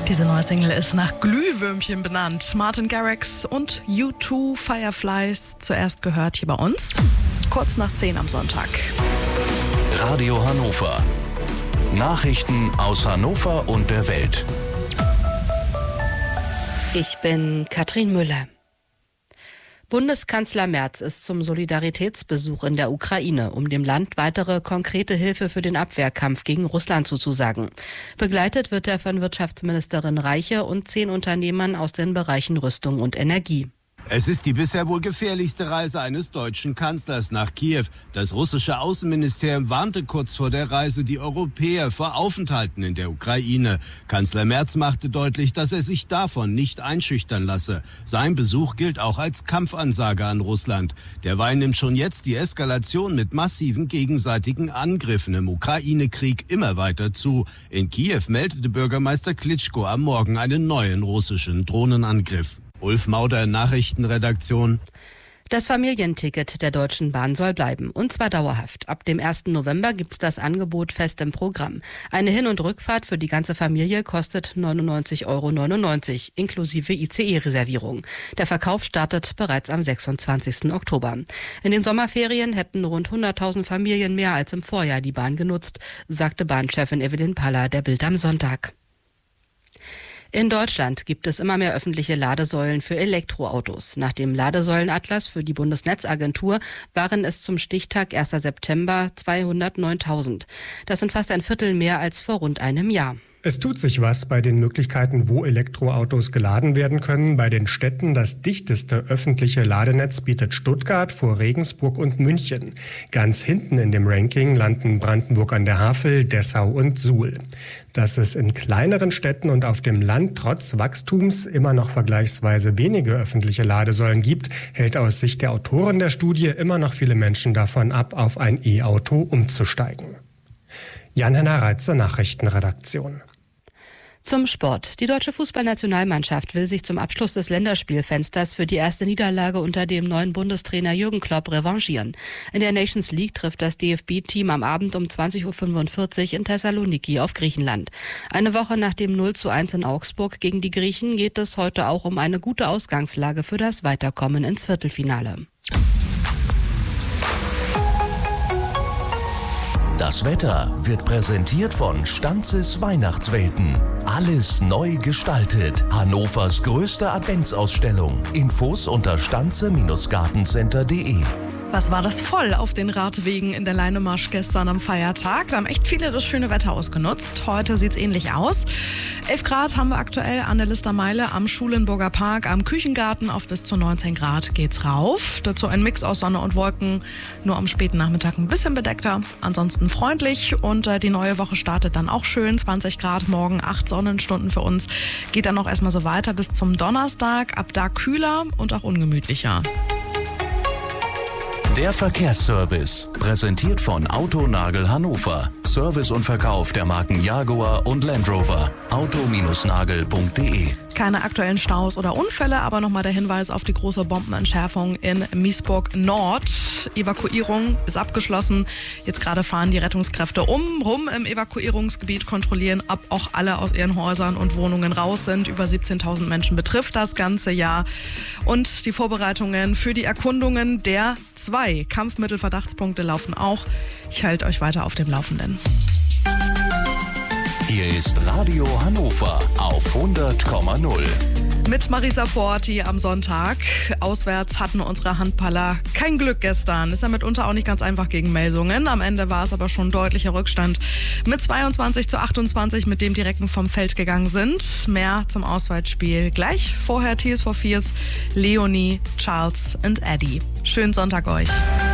Diese neue Single ist nach Glühwürmchen benannt. Martin Garrix und U2 Fireflies zuerst gehört hier bei uns. Kurz nach 10 am Sonntag. Radio Hannover. Nachrichten aus Hannover und der Welt. Ich bin Katrin Müller. Bundeskanzler Merz ist zum Solidaritätsbesuch in der Ukraine, um dem Land weitere konkrete Hilfe für den Abwehrkampf gegen Russland zuzusagen. Begleitet wird er von Wirtschaftsministerin Reiche und 10 Unternehmern aus den Bereichen Rüstung und Energie. Es ist die bisher wohl gefährlichste Reise eines deutschen Kanzlers nach Kiew. Das russische Außenministerium warnte kurz vor der Reise die Europäer vor Aufenthalten in der Ukraine. Kanzler Merz machte deutlich, dass er sich davon nicht einschüchtern lasse. Sein Besuch gilt auch als Kampfansage an Russland. Derweil nimmt schon jetzt die Eskalation mit massiven gegenseitigen Angriffen im Ukraine-Krieg immer weiter zu. In Kiew meldete Bürgermeister Klitschko am Morgen einen neuen russischen Drohnenangriff. Ulf Mauder, Nachrichtenredaktion. Das Familienticket der Deutschen Bahn soll bleiben, und zwar dauerhaft. Ab dem 1. November gibt's das Angebot fest im Programm. Eine Hin- und Rückfahrt für die ganze Familie kostet 99,99 € inklusive ICE-Reservierung. Der Verkauf startet bereits am 26. Oktober. In den Sommerferien hätten rund 100.000 Familien mehr als im Vorjahr die Bahn genutzt, sagte Bahnchefin Evelyn Paller der Bild am Sonntag. In Deutschland gibt es immer mehr öffentliche Ladesäulen für Elektroautos. Nach dem Ladesäulenatlas für die Bundesnetzagentur waren es zum Stichtag 1. September 209.000. Das sind fast ein Viertel mehr als vor rund einem Jahr. Es tut sich was bei den Möglichkeiten, wo Elektroautos geladen werden können. Bei den Städten das dichteste öffentliche Ladenetz bietet Stuttgart vor Regensburg und München. Ganz hinten in dem Ranking landen Brandenburg an der Havel, Dessau und Suhl. Dass es in kleineren Städten und auf dem Land trotz Wachstums immer noch vergleichsweise wenige öffentliche Ladesäulen gibt, hält aus Sicht der Autoren der Studie immer noch viele Menschen davon ab, auf ein E-Auto umzusteigen. Jan-Henner Reitze, Nachrichtenredaktion. Zum Sport. Die deutsche Fußballnationalmannschaft will sich zum Abschluss des Länderspielfensters für die erste Niederlage unter dem neuen Bundestrainer Jürgen Klopp revanchieren. In der Nations League trifft das DFB-Team am Abend um 20.45 Uhr in Thessaloniki auf Griechenland. Eine Woche nach dem 0:1 in Augsburg gegen die Griechen geht es heute auch um eine gute Ausgangslage für das Weiterkommen ins Viertelfinale. Das Wetter wird präsentiert von Stanzes Weihnachtswelten. Alles neu gestaltet. Hannovers größte Adventsausstellung. Infos unter stanze-gartencenter.de. Was war das voll auf den Radwegen in der Leinemarsch gestern am Feiertag? Da haben echt viele das schöne Wetter ausgenutzt. Heute sieht's ähnlich aus. 11 Grad haben wir aktuell an der Listermeile, am Schulenburger Park, am Küchengarten. Auf bis zu 19 Grad geht's rauf. Dazu ein Mix aus Sonne und Wolken. Nur am späten Nachmittag ein bisschen bedeckter. Ansonsten freundlich. Und die neue Woche startet dann auch schön. 20 Grad, morgen 8 Sonnenstunden für uns. Geht dann auch erstmal so weiter bis zum Donnerstag. Ab da kühler und auch ungemütlicher. Der Verkehrsservice, präsentiert von Autonagel Hannover. Service und Verkauf der Marken Jaguar und Land Rover. auto-nagel.de. Keine aktuellen Staus oder Unfälle, aber nochmal der Hinweis auf die große Bombenentschärfung in Miesburg Nord. Evakuierung ist abgeschlossen. Jetzt gerade fahren die Rettungskräfte rum im Evakuierungsgebiet, kontrollieren, ob auch alle aus ihren Häusern und Wohnungen raus sind. Über 17.000 Menschen betrifft das ganze Jahr. Und die Vorbereitungen für die Erkundungen der 2 Kampfmittelverdachtspunkte laufen auch. Ich halte euch weiter auf dem Laufenden. Hier ist Radio Hannover auf 100,0. Mit Marisa Porti am Sonntag. Auswärts hatten unsere Handballer kein Glück gestern. Ist ja mitunter auch nicht ganz einfach gegen Melsungen. Am Ende war es aber schon ein deutlicher Rückstand mit 22:28, mit dem die Recken vom Feld gegangen sind. Mehr zum Auswärtsspiel gleich. Vorher TSV 4's Leonie, Charles und Eddie. Schönen Sonntag euch.